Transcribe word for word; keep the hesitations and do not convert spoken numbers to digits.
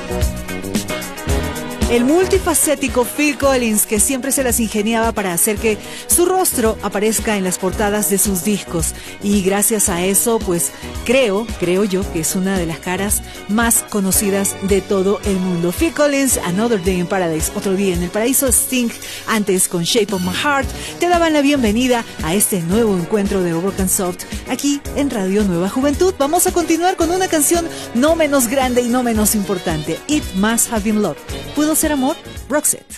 El multifacético Phil Collins, que siempre se las ingeniaba para hacer que su rostro aparezca en las portadas de sus discos. Y gracias a eso, pues creo, creo yo que es una de las caras más conocidas de todo el mundo. Phil Collins, Another Day in Paradise, Otro Día en el Paraíso. Sting, antes con Shape of My Heart, te daban la bienvenida a este nuevo encuentro de Rock and Soft aquí en Radio Nueva Juventud. Vamos a continuar con una canción no menos grande y no menos importante, It Must Have Been Love. ¿Pudo ser amor? Roxette.